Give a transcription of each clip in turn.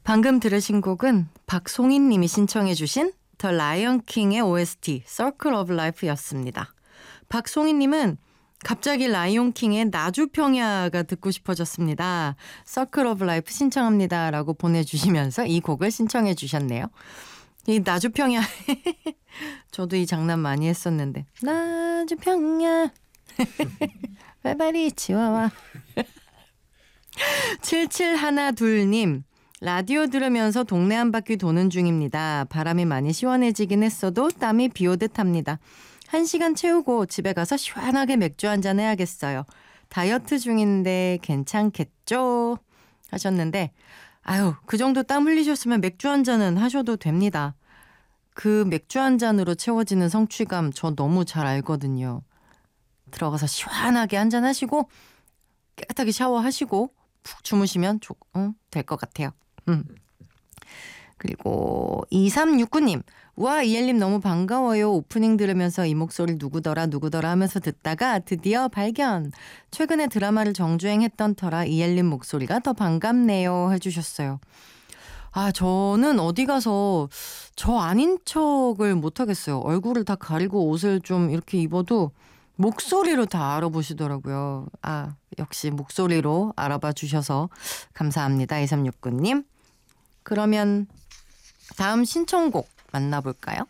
방금 들으신 곡은 박송인 님이 신청해 주신 더 라이언 킹의 OST Circle of Life였습니다. 박송인 님은 갑자기 라이온 킹의 나주평야가 듣고 싶어졌습니다. Circle of Life 신청합니다 라고 보내주시면서 이 곡을 신청해 주셨네요. 이 나주평야 저도 이 장난 많이 했었는데 나주평야 빨리 치와와 7712님 라디오 들으면서 동네 한 바퀴 도는 중입니다. 바람이 많이 시원해지긴 했어도 땀이 비오듯 합니다. 1시간 채우고 집에 가서 시원하게 맥주 한잔 해야겠어요. 다이어트 중인데 괜찮겠죠? 하셨는데 아유 그 정도 땀 흘리셨으면 맥주 한 잔은 하셔도 됩니다. 그 맥주 한 잔으로 채워지는 성취감 저 너무 잘 알거든요. 들어가서 시원하게 한잔 하시고 깨끗하게 샤워하시고 푹 주무시면 될 것 같아요. 그리고 2369님 우와 이엘님 너무 반가워요. 오프닝 들으면서 이 목소리 누구더라 하면서 듣다가 드디어 발견. 최근에 드라마를 정주행했던 터라 이엘님 목소리가 더 반갑네요 해주셨어요. 아 저는 어디 가서 저 아닌 척을 못하겠어요. 얼굴을 다 가리고 옷을 좀 이렇게 입어도 목소리로 다 알아보시더라고요. 아 역시 목소리로 알아봐 주셔서 감사합니다. 2369님. 그러면 다음 신청곡 만나볼까요?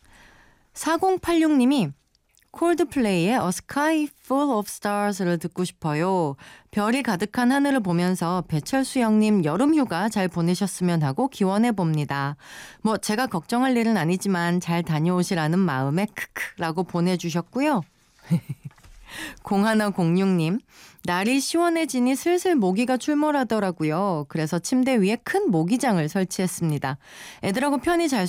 4086님이 콜드플레이의 A Sky Full of Stars를 듣고 싶어요. 별이 가득한 하늘을 보면서 배철수 형님 여름휴가 잘 보내셨으면 하고 기원해봅니다. 뭐 제가 걱정할 일은 아니지만 잘 다녀오시라는 마음에 크크라고 보내주셨고요. 0106님 날이 시원해지니 슬슬 모기가 출몰하더라고요. 그래서 침대 위에 큰 모기장을 설치했습니다. 애들하고 편히 잘